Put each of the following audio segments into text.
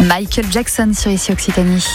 Michael Jackson sur Ici Occitanie.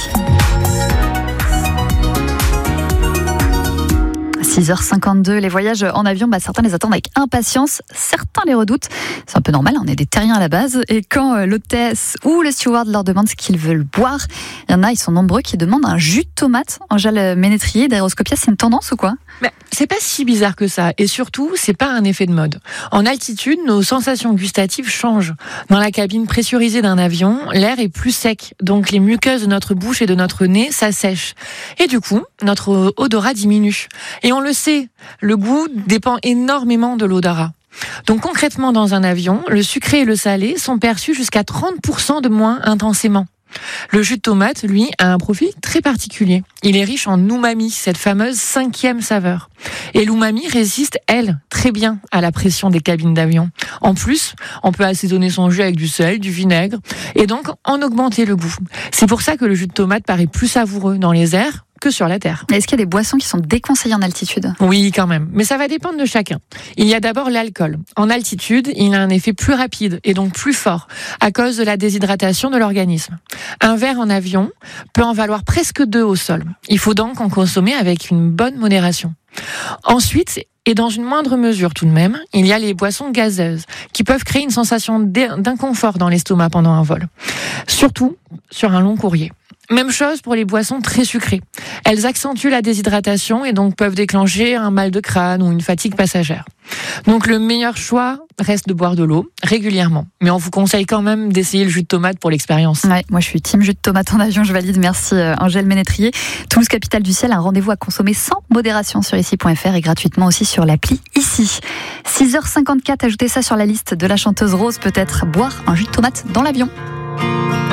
6h52, les voyages en avion, certains les attendent avec impatience, certains les redoutent. C'est un peu normal, on est des terriens à la base. Et quand l'hôtesse ou le steward leur demande ce qu'ils veulent boire, il y en a, ils sont nombreux qui demandent un jus de tomate. Angèle Ménétrier d'Aéroscopia, c'est une tendance ou quoi ? C'est pas si bizarre que ça. Et surtout, c'est pas un effet de mode. En altitude, nos sensations gustatives changent. Dans la cabine pressurisée d'un avion, l'air est plus sec. Donc les muqueuses de notre bouche et de notre nez s'assèchent. Et du coup, notre odorat diminue. Et on le sait, le goût dépend énormément de l'odorat. Donc concrètement, dans un avion, le sucré et le salé sont perçus jusqu'à 30% de moins intensément. Le jus de tomate, lui, a un profil très particulier. Il est riche en umami, cette fameuse 5e saveur. Et l'umami résiste, elle, très bien à la pression des cabines d'avion. En plus, on peut assaisonner son jus avec du sel, du vinaigre, et donc en augmenter le goût. C'est pour ça que le jus de tomate paraît plus savoureux dans les airs que sur la terre. Est-ce qu'il y a des boissons qui sont déconseillées en altitude ? Oui, quand même. Mais ça va dépendre de chacun. Il y a d'abord l'alcool. En altitude, il a un effet plus rapide et donc plus fort à cause de la déshydratation de l'organisme. Un verre en avion peut en valoir presque 2 au sol. Il faut donc en consommer avec une bonne modération. Ensuite, et dans une moindre mesure tout de même, il y a les boissons gazeuses qui peuvent créer une sensation d'inconfort dans l'estomac pendant un vol. Surtout sur un long courrier. Même chose pour les boissons très sucrées. Elles accentuent la déshydratation et donc peuvent déclencher un mal de crâne ou une fatigue passagère. Donc le meilleur choix reste de boire de l'eau régulièrement. Mais on vous conseille quand même d'essayer le jus de tomate pour l'expérience. Ouais, moi je suis team jus de tomate en avion, je valide. Merci Angèle Ménétrier. Toulouse, capitale du ciel, un rendez-vous à consommer sans modération sur ici.fr et gratuitement aussi sur l'appli Ici. 6h54, ajoutez ça sur la liste de la chanteuse Rose, peut-être boire un jus de tomate dans l'avion.